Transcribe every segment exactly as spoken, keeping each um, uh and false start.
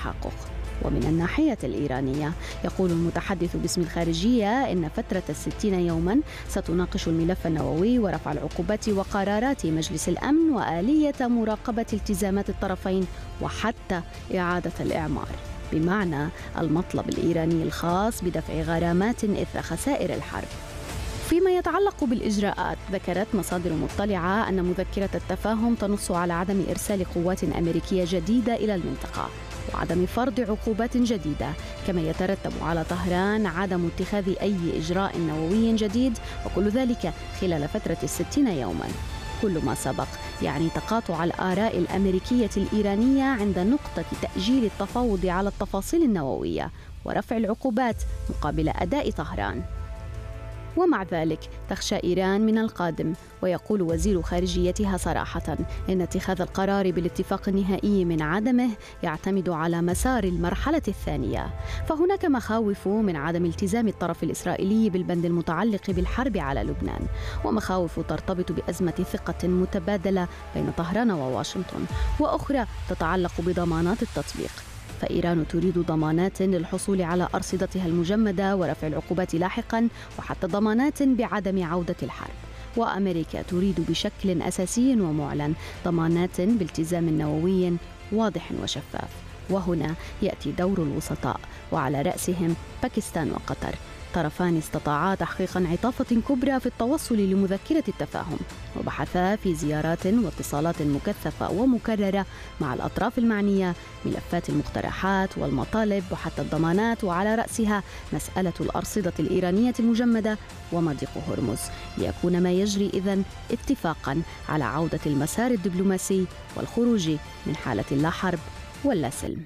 التحقق. ومن الناحية الإيرانية يقول المتحدث باسم الخارجية إن فترة الستين يوما ستناقش الملف النووي ورفع العقوبات وقرارات مجلس الأمن وآلية مراقبة التزامات الطرفين وحتى إعادة الإعمار، بمعنى المطلب الإيراني الخاص بدفع غرامات إثر خسائر الحرب. فيما يتعلق بالإجراءات، ذكرت مصادر مطلعة أن مذكرة التفاهم تنص على عدم إرسال قوات أمريكية جديدة إلى المنطقة وعدم فرض عقوبات جديدة، كما يترتب على طهران عدم اتخاذ أي إجراء نووي جديد، وكل ذلك خلال فترة الستين يوما. كل ما سبق يعني تقاطع الآراء الأمريكية الإيرانية عند نقطة تأجيل التفاوض على التفاصيل النووية ورفع العقوبات مقابل أداء طهران. ومع ذلك تخشى إيران من القادم، ويقول وزير خارجيتها صراحة إن اتخاذ القرار بالاتفاق النهائي من عدمه يعتمد على مسار المرحلة الثانية. فهناك مخاوف من عدم التزام الطرف الإسرائيلي بالبند المتعلق بالحرب على لبنان، ومخاوف ترتبط بأزمة ثقة متبادلة بين طهران وواشنطن، وأخرى تتعلق بضمانات التطبيق. فإيران تريد ضمانات للحصول على أرصدتها المجمدة ورفع العقوبات لاحقاً، وحتى ضمانات بعدم عودة الحرب. وأمريكا تريد بشكل أساسي ومعلن ضمانات بالتزام نووي واضح وشفاف. وهنا يأتي دور الوسطاء، وعلى رأسهم باكستان وقطر، طرفان استطاعا تحقيق انعطافة كبرى في التوصل لمذكرة التفاهم، وبحثا في زيارات واتصالات مكثفة ومكررة مع الأطراف المعنية ملفات المقترحات والمطالب وحتى الضمانات، وعلى رأسها مسألة الأرصدة الإيرانية المجمدة ومضيق هرمز، ليكون ما يجري إذن اتفاقا على عودة المسار الدبلوماسي والخروج من حالة لا حرب ولا سلم.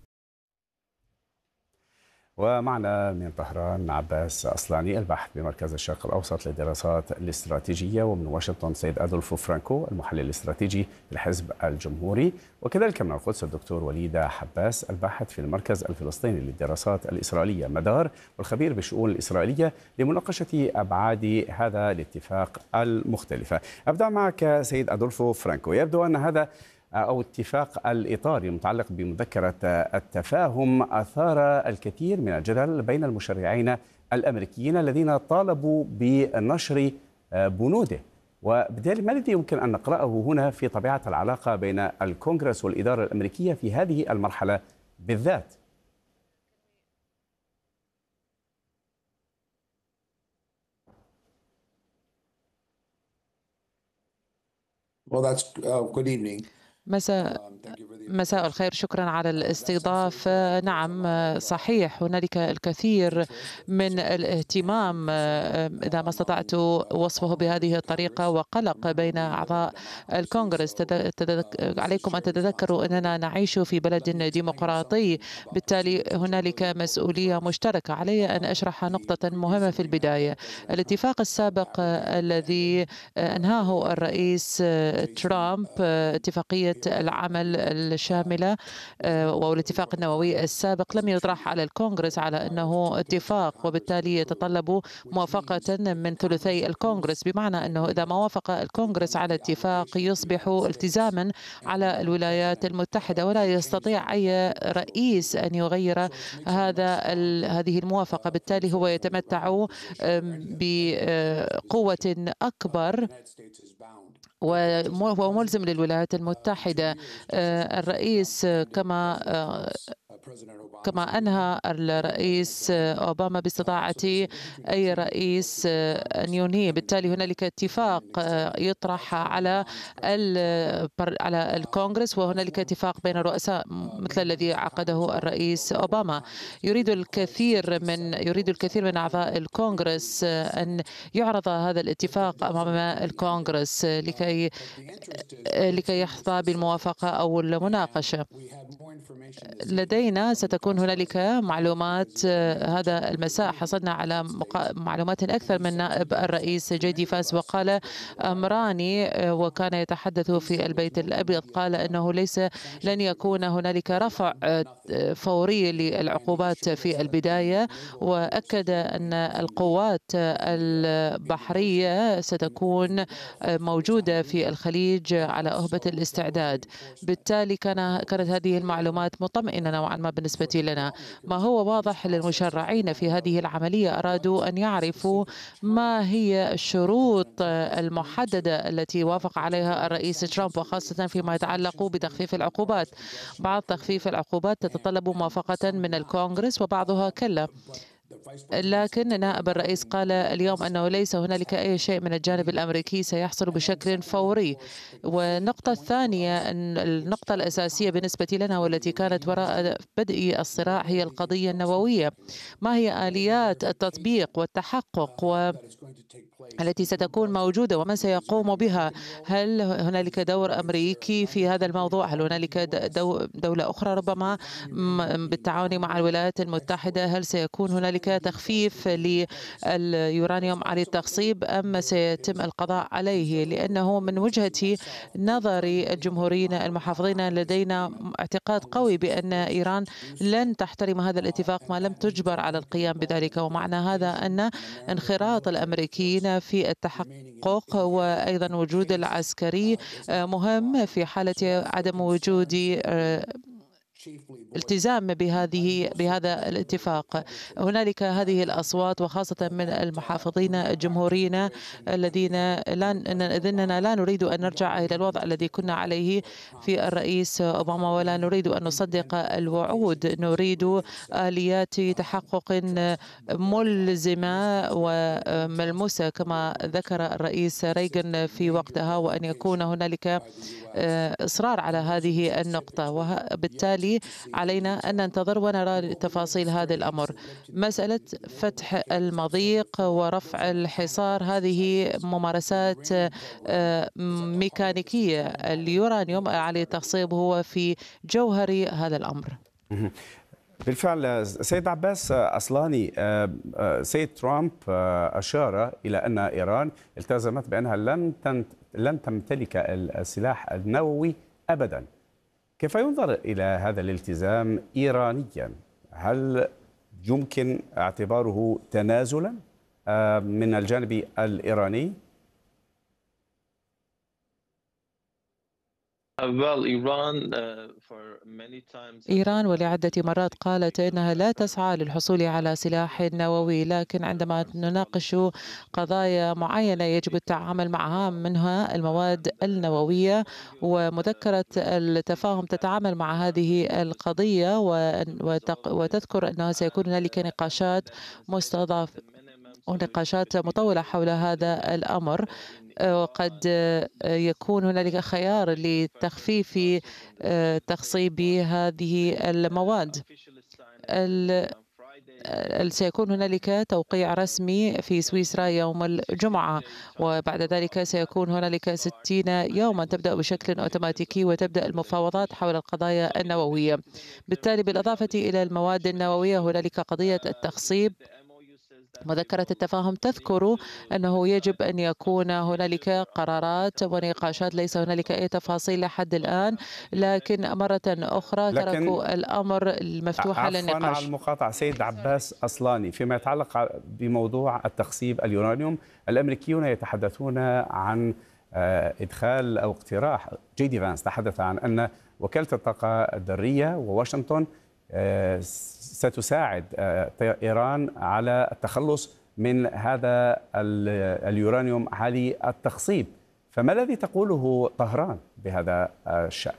ومعنا من طهران عباس أصلاني الباحث بمركز الشرق الأوسط للدراسات الاستراتيجية، ومن واشنطن سيد أدولفو فرانكو المحلل الاستراتيجي بالحزب الجمهوري، وكذلك من القدس الدكتور وليدة حباس الباحث في المركز الفلسطيني للدراسات الإسرائيلية مدار والخبير بالشؤون الإسرائيلية لمناقشة أبعاد هذا الاتفاق المختلفة. أبدأ معك سيد أدولفو فرانكو. يبدو أن هذا أو اتفاق الإطار المتعلق بمذكرة التفاهم أثار الكثير من الجدل بين المشرعين الأمريكيين الذين طالبوا بنشر بنوده، وبالتالي ما الذي يمكن أن نقرأه هنا في طبيعة العلاقة بين الكونغرس والإدارة الأمريكية في هذه المرحلة بالذات؟ Well, that's uh, good evening. مساء مساء الخير، شكرا على الاستضافة. نعم صحيح، هنالك الكثير من الاهتمام إذا ما استطعت وصفه بهذه الطريقة وقلق بين أعضاء الكونغرس. عليكم أن تتذكروا أننا نعيش في بلد ديمقراطي، بالتالي هنالك مسؤولية مشتركة. علي أن أشرح نقطة مهمة في البداية. الاتفاق السابق الذي أنهاه الرئيس ترامب، اتفاقية العمل الشاملة والاتفاق النووي السابق، لم يطرح على الكونغرس على أنه اتفاق، وبالتالي يتطلب موافقة من ثلثي الكونغرس، بمعنى أنه إذا ما وافق الكونغرس على اتفاق يصبح التزاما على الولايات المتحدة، ولا يستطيع أي رئيس أن يغير هذا هذه الموافقة. بالتالي هو يتمتع بقوة أكبر وهو ملزم للولايات المتحدة. الرئيس كما كما أنهى الرئيس أوباما باستطاعة أي رئيس أن ينهيه. بالتالي هنالك اتفاق يطرح على على الكونغرس، وهنالك اتفاق بين الرؤساء مثل الذي عقده الرئيس أوباما. يريد الكثير من يريد الكثير من أعضاء الكونغرس أن يعرض هذا الاتفاق أمام الكونغرس لكي لكي يحظى بالموافقة أو المناقشة. لدينا ستكون هنالك معلومات هذا المساء. حصلنا على معلومات أكثر من نائب الرئيس جي دي فانس، وقال أمران وكان يتحدث في البيت الأبيض. قال أنه ليس لن يكون هنالك رفع فوري للعقوبات في البداية، وأكد أن القوات البحرية ستكون موجودة في الخليج على أهبة الاستعداد. بالتالي كان كانت هذه المعلومات مطمئنة نوعا ما مهمة بالنسبة لنا. ما هو واضح للمشرعين في هذه العملية أرادوا أن يعرفوا ما هي الشروط المحددة التي وافق عليها الرئيس ترامب، وخاصة فيما يتعلق بتخفيف العقوبات. بعض تخفيف العقوبات تتطلب موافقة من الكونغرس وبعضها كلا، لكن نائب الرئيس قال اليوم أنه ليس هنالك أي شيء من الجانب الأمريكي سيحصل بشكل فوري. والنقطة الثانية، أن النقطة الأساسية بالنسبة لنا والتي كانت وراء بدء الصراع هي القضية النووية. ما هي آليات التطبيق والتحقق و التي ستكون موجودة ومن سيقوم بها؟ هل هنالك دور أمريكي في هذا الموضوع؟ هل هنالك دولة أخرى ربما بالتعاون مع الولايات المتحدة؟ هل سيكون هنالك تخفيف لليورانيوم عن التخصيب أم سيتم القضاء عليه؟ لأنه من وجهة نظري الجمهوريين المحافظين لدينا اعتقاد قوي بأن إيران لن تحترم هذا الاتفاق ما لم تجبر على القيام بذلك، ومعنى هذا أن انخراط الأمريكيين في التحقق وأيضا وجود العسكري مهم في حالة عدم وجود التزام بهذه بهذا الاتفاق. هنالك هذه الأصوات وخاصة من المحافظين الجمهوريين الذين إننا لا نريد أن نرجع إلى الوضع الذي كنا عليه في الرئيس أوباما، ولا نريد أن نصدق الوعود. نريد آليات تحقق ملزمة وملموسة كما ذكر الرئيس ريغان في وقتها، وأن يكون هنالك إصرار على هذه النقطة، وبالتالي علينا أن ننتظر ونرى تفاصيل هذا الأمر. مسألة فتح المضيق ورفع الحصار هذه ممارسات ميكانيكية. اليورانيوم عليه التخصيب هو في جوهر هذا الأمر. بالفعل سيد عباس أصلاني، سيد ترامب أشار إلى أن إيران التزمت بأنها لن لن تمتلك السلاح النووي أبدا. كيف ينظر إلى هذا الالتزام إيرانيا؟ هل يمكن اعتباره تنازلا من الجانب الإيراني؟ إيران ولعدة مرات قالت إنها لا تسعى للحصول على سلاح نووي، لكن عندما نناقش قضايا معينة يجب التعامل معها، منها المواد النووية، ومذكرة التفاهم تتعامل مع هذه القضية وتذكر أنه سيكون هنالك نقاشات مستضافة ونقاشات مطولة حول هذا الأمر. وقد يكون هنالك خيار لتخفيف تخصيب هذه المواد. سيكون هنالك توقيع رسمي في سويسرا يوم الجمعة، وبعد ذلك سيكون هنالك ستين يوما تبدأ بشكل أوتوماتيكي وتبدأ المفاوضات حول القضايا النووية. بالتالي بالإضافة إلى المواد النووية هنالك قضية التخصيب. مذكرة التفاهم تذكر أنه يجب أن يكون هنالك قرارات ونقاشات، ليس هنالك أي تفاصيل لحد الآن، لكن مرة أخرى تركوا الأمر مفتوحا للنقاش. على المقاطعة سيد عباس أصلاني، فيما يتعلق بموضوع التخصيب اليورانيوم، الأمريكيون يتحدثون عن إدخال أو اقتراح، جي دي فانس تحدث عن أن وكالة الطاقة الذرية وواشنطن ستساعد إيران على التخلص من هذا اليورانيوم عالي التخصيب. فما الذي تقوله طهران بهذا الشأن؟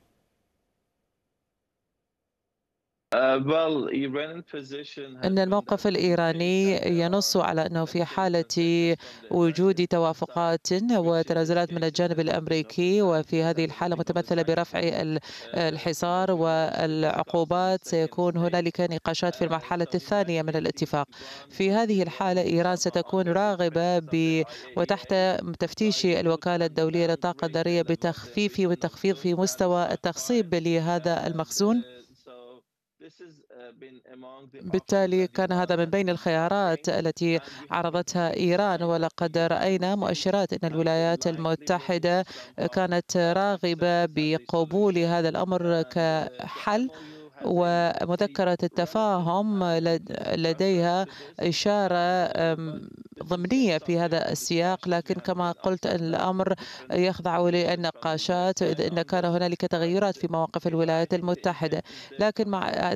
أن الموقف الإيراني ينص على أنه في حالة وجود توافقات وتنازلات من الجانب الأمريكي، وفي هذه الحالة متمثلة برفع الحصار والعقوبات، سيكون هنالك نقاشات في المرحلة الثانية من الاتفاق. في هذه الحالة إيران ستكون راغبة ب وتحت تفتيش الوكالة الدولية للطاقة الذرية بتخفيف وتخفيض في مستوى التخصيب لهذا المخزون. بالتالي كان هذا من بين الخيارات التي عرضتها إيران، ولقد رأينا مؤشرات أن الولايات المتحدة كانت راغبة بقبول هذا الأمر كحل، ومذكرة التفاهم لديها إشارة ضمنية في هذا السياق، لكن كما قلت الأمر يخضع للنقاشات إذا إن كان هنالك تغيرات في مواقف الولايات المتحدة. لكن مع